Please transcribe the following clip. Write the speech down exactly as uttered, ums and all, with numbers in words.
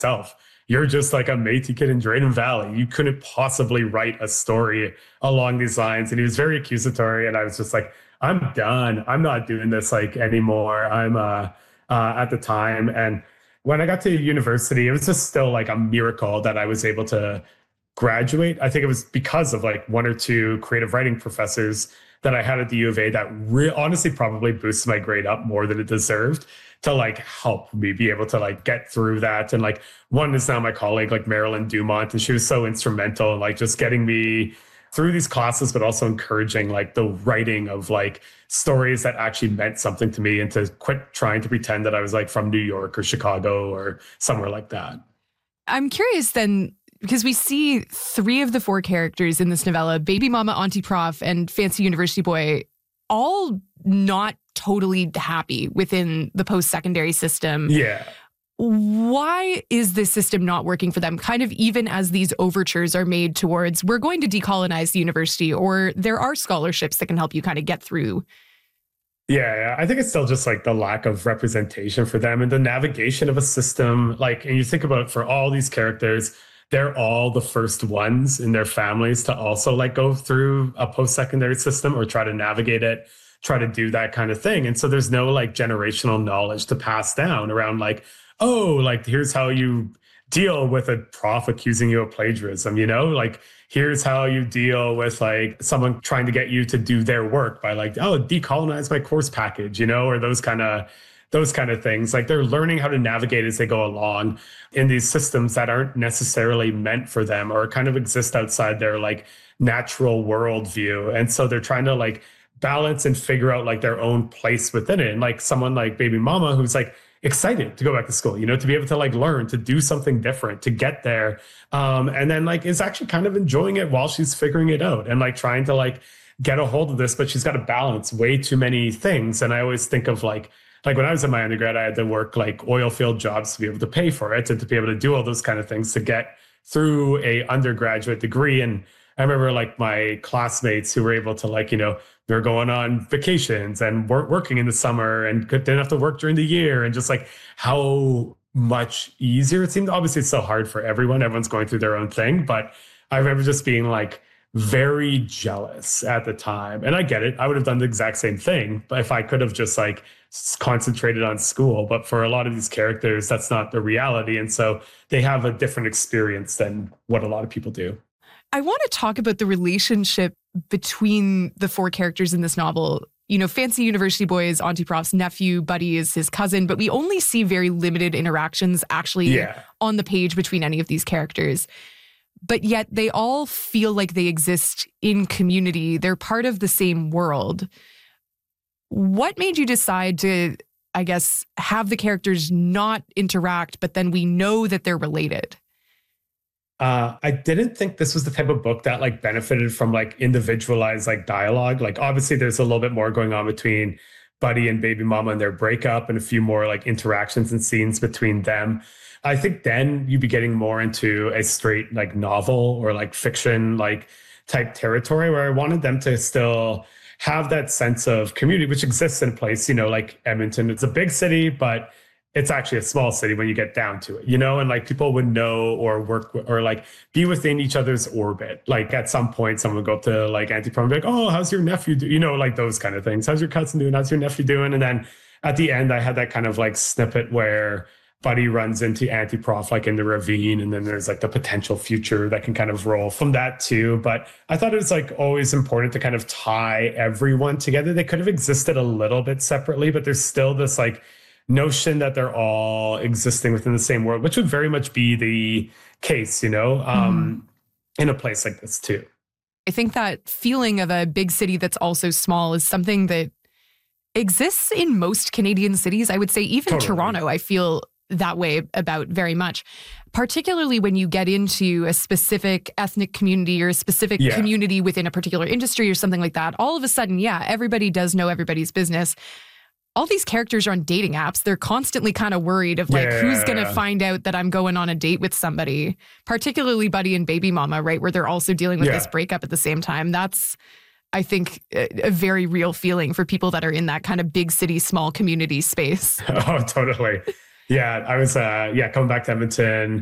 yourself. You're just like a Métis kid in Drayton Valley. You couldn't possibly write a story along these lines. And he was very accusatory. And I was just like, I'm done. I'm not doing this like anymore. I'm uh, uh, at the time. And when I got to university, it was just still like a miracle that I was able to graduate. I think it was because of like one or two creative writing professors that I had at the U of A that re- honestly probably boosted my grade up more than it deserved to like help me be able to like get through that. And like one is now my colleague, like Marilyn Dumont, and she was so instrumental in like just getting me through these classes, but also encouraging like the writing of like stories that actually meant something to me and to quit trying to pretend that I was like from New York or Chicago or somewhere like that. I'm curious then, because we see three of the four characters in this novella, Baby Mama, Auntie Prof, and Fancy University Boy, all not totally happy within the post-secondary system. Yeah. Why is this system not working for them? Kind of even as these overtures are made towards, we're going to decolonize the university, or there are scholarships that can help you kind of get through. Yeah, yeah, I think it's still just like the lack of representation for them and the navigation of a system. Like, and you think about it, for all these characters, they're all the first ones in their families to also like go through a post-secondary system or try to navigate it, try to do that kind of thing. And so there's no like generational knowledge to pass down around like, oh, like here's how you deal with a prof accusing you of plagiarism, you know, like here's how you deal with like someone trying to get you to do their work by like, oh, decolonize my course package, you know, or those kind of those kind of things. Like they're learning how to navigate as they go along in these systems that aren't necessarily meant for them or kind of exist outside their like natural worldview. And so they're trying to like balance and figure out like their own place within it. And like someone like Baby Mama, who's like excited to go back to school, you know, to be able to like learn, to do something different, to get there. Um, and then like is actually kind of enjoying it while she's figuring it out and like trying to like get a hold of this, but she's got to balance way too many things. And I always think of like, Like when I was in my undergrad, I had to work like oil field jobs to be able to pay for it and to be able to do all those kind of things to get through a undergraduate degree. And I remember like my classmates who were able to like, you know, they're going on vacations and work, working in the summer and didn't have to work during the year, and just like how much easier it seemed. Obviously, it's so hard for everyone. Everyone's going through their own thing. But I remember just being like, very jealous at the time. And I get it. I would have done the exact same thing, but if I could have just like concentrated on school. But for a lot of these characters, that's not the reality. And so they have a different experience than what a lot of people do. I want to talk about the relationship between the four characters in this novel. You know, Fancy University Boy is Auntie Prof's nephew, Buddy is his cousin, but we only see very limited interactions actually yeah. on the page between any of these characters. But yet they all feel like they exist in community. They're part of the same world. What made you decide to, I guess, have the characters not interact, but then we know that they're related? Uh, I didn't think this was the type of book that like benefited from like individualized like dialogue. Like obviously there's a little bit more going on between Buddy and Baby Mama and their breakup, and a few more like interactions and scenes between them. I think then you'd be getting more into a straight like novel or like fiction like type territory, where I wanted them to still have that sense of community, which exists in a place, you know, like Edmonton. It's a big city, but it's actually a small city when you get down to it, you know, and like people would know or work or like be within each other's orbit. Like at some point, someone would go up to like Auntie Prom and be like, oh, how's your nephew do? You know, like those kind of things. How's your cousin doing? How's your nephew doing? And then at the end, I had that kind of like snippet where Buddy runs into Auntie Prof like in the ravine, and then there's like the potential future that can kind of roll from that too. But I thought it was like always important to kind of tie everyone together. They could have existed a little bit separately, but there's still this like notion that they're all existing within the same world, which would very much be the case, you know, um, mm. in a place like this too. I think that feeling of a big city that's also small is something that exists in most Canadian cities. I would say even Totally. Toronto, I feel that way about very much, particularly when you get into a specific ethnic community or a specific yeah. community within a particular industry or something like that. All of a sudden, yeah, everybody does know everybody's business. All these characters are on dating apps. They're constantly kind of worried of like, yeah. who's going to find out that I'm going on a date with somebody, particularly Buddy and Baby Mama, right? Where they're also dealing with yeah. this breakup at the same time. That's, I think, a, a very real feeling for people that are in that kind of big city, small community space. Oh, totally. Yeah, I was uh yeah, coming back to Edmonton